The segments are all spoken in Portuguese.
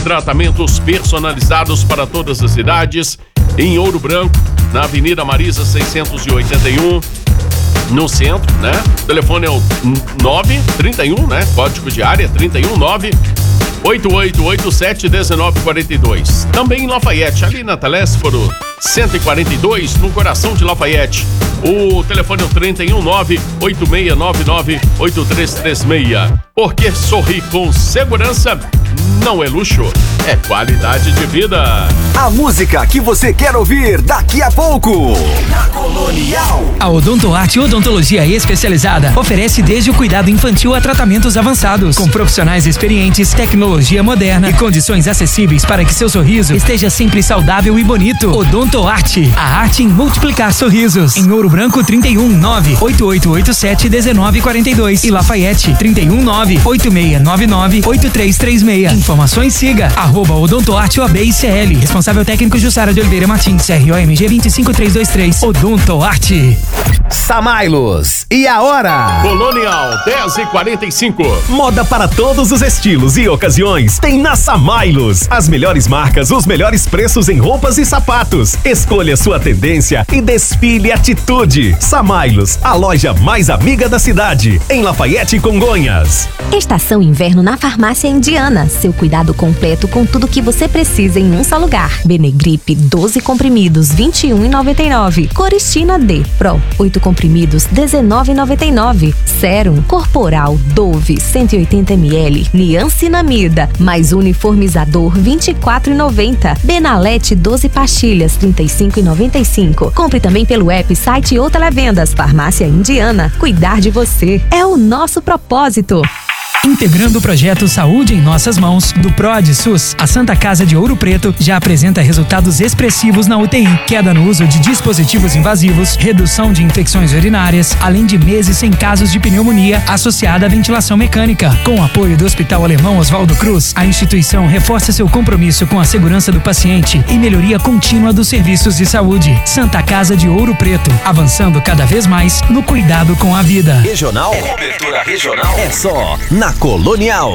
Tratamentos personalizados para todas as idades, em Ouro Branco, na Avenida Marisa 681, no centro, né? O telefone é o 931, né? Código de área 31988871942. Também em Lafayette, ali na Telésforo 142, no coração de Lafayette. O telefone é o 31986998336. Porque sorrir com segurança não é luxo, é qualidade de vida. A música que você quer ouvir daqui a pouco. Na Colonial. A Odontoarte Odontologia Especializada oferece desde o cuidado infantil a tratamentos avançados, com profissionais experientes, tecnologia moderna e condições acessíveis para que seu sorriso esteja sempre saudável e bonito. Odontoarte, a arte em multiplicar sorrisos. Em Ouro Branco 31988871942 e Lafayette 31986998336. Informações, siga @Odontoarte OAB-ICL. Responsável técnico Jussara de Oliveira Martins, CROMG 25323. Odontoarte. Samailos. E a hora? Colonial 10h45. Moda para todos os estilos e ocasiões tem na Samailos. As melhores marcas, os melhores preços em roupas e sapatos. Escolha sua tendência e desfile atitude. Samailos, a loja mais amiga da cidade, em Lafayette e Congonhas. Estação Inverno na Farmácia Indiana. Seu cuidado completo com tudo que você precisa em um só lugar. Benegrip 12 comprimidos, R$21,99. Coristina D Pro 8 comprimidos, R$19,99. Sérum Corporal Dove 180 ml, niacinamida mais uniformizador, R$24,90. Benalete 12 pastilhas, R$35,95. Compre também pelo app, site ou televendas. Farmácia Indiana. Cuidar de você é o nosso propósito. Integrando o projeto Saúde em Nossas Mãos, do PROAD SUS, a Santa Casa de Ouro Preto já apresenta resultados expressivos na UTI, queda no uso de dispositivos invasivos, redução de infecções urinárias, além de meses sem casos de pneumonia associada à ventilação mecânica. Com o apoio do Hospital Alemão Oswaldo Cruz, a instituição reforça seu compromisso com a segurança do paciente e melhoria contínua dos serviços de saúde. Santa Casa de Ouro Preto, avançando cada vez mais no cuidado com a vida. Regional, cobertura regional é só na Colonial.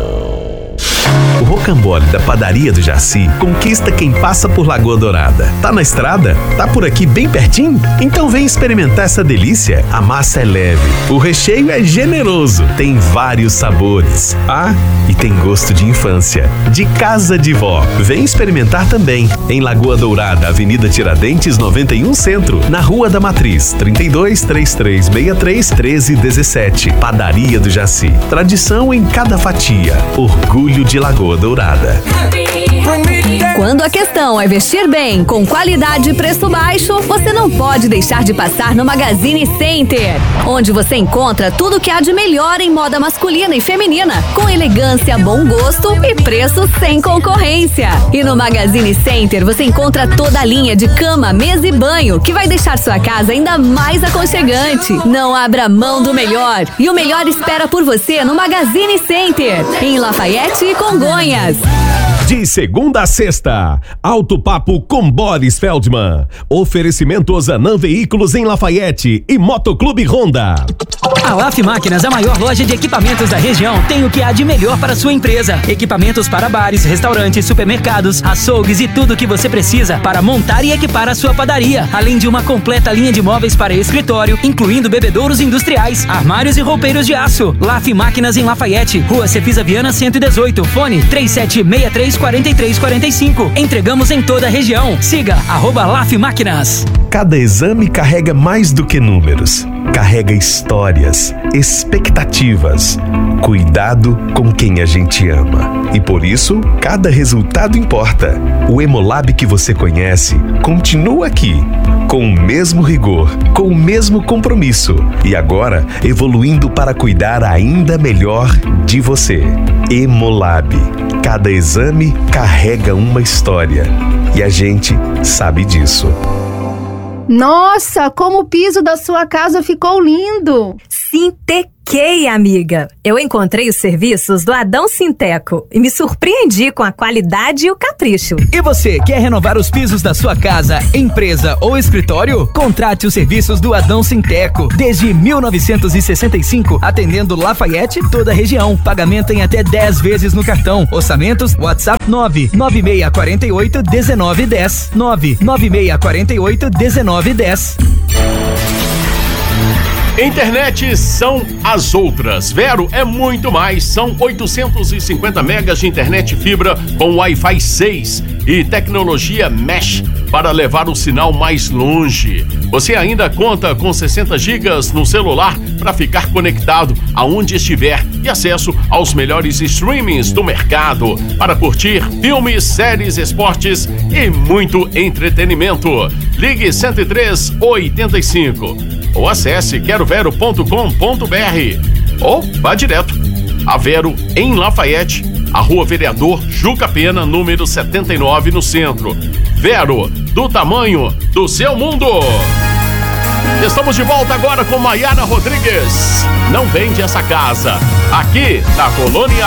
O rocambole da Padaria do Jaci conquista quem passa por Lagoa Dourada. Tá na estrada? Tá por aqui bem pertinho? Então vem experimentar essa delícia. A massa é leve, o recheio é generoso, tem vários sabores. Ah, e tem gosto de infância, de casa de vó. Vem experimentar também. Em Lagoa Dourada, Avenida Tiradentes 91 Centro, na Rua da Matriz, 3233631317. Padaria do Jaci. Tradição em cada fatia. Orgulho de Lagoa Dourada. Quando a questão é vestir bem, com qualidade e preço baixo, você não pode deixar de passar no Magazine Center, onde você encontra tudo que há de melhor em moda masculina e feminina, com elegância, bom gosto e preço sem concorrência. E no Magazine Center você encontra toda a linha de cama, mesa e banho, que vai deixar sua casa ainda mais aconchegante. Não abra mão do melhor, e o melhor espera por você no Magazine Center, em Lafayette e Congonhas. De segunda a sexta, Alto Papo com Boris Feldman. Oferecimento Zanam Veículos em Lafayette e Motoclube Honda. A LAF Máquinas, a maior loja de equipamentos da região, tem o que há de melhor para sua empresa. Equipamentos para bares, restaurantes, supermercados, açougues e tudo o que você precisa para montar e equipar a sua padaria. Além de uma completa linha de móveis para escritório, incluindo bebedouros industriais, armários e roupeiros de aço. LAF Máquinas em Lafayette, Rua Cefisa Viana 118, fone 3763-4345. Entregamos em toda a região. Siga @LAF Máquinas. Cada exame carrega mais do que números. Carrega histórias, expectativas, cuidado com quem a gente ama. E por isso, cada resultado importa. O Hemolab que você conhece continua aqui, com o mesmo rigor, com o mesmo compromisso. E agora, evoluindo para cuidar ainda melhor de você. Hemolab. Cada exame carrega uma história. E a gente sabe disso. Nossa, como o piso da sua casa ficou lindo! Sintec Ok, amiga. Eu encontrei os serviços do Adão Sinteco e me surpreendi com a qualidade e o capricho. E você, quer renovar os pisos da sua casa, empresa ou escritório? Contrate os serviços do Adão Sinteco. Desde 1965, atendendo Lafayette e toda a região. Pagamento em até 10 vezes no cartão. Orçamentos, WhatsApp 99648-1910. 99648-1910. Internet são as outras. Vero é muito mais. São 850 megas de internet fibra com Wi-Fi 6 e tecnologia Mesh para levar o sinal mais longe. Você ainda conta com 60 gigas no celular para ficar conectado aonde estiver e acesso aos melhores streamings do mercado para curtir filmes, séries, esportes e muito entretenimento. Ligue 10385 ou acesse querovero.com.br ou vá direto a Vero em Lafayette, a Rua Vereador Juca Pena, número 79, no centro. Vero, do tamanho do seu mundo. Estamos de volta agora com Maiara Rodrigues. Não vende essa casa. Aqui na Colônia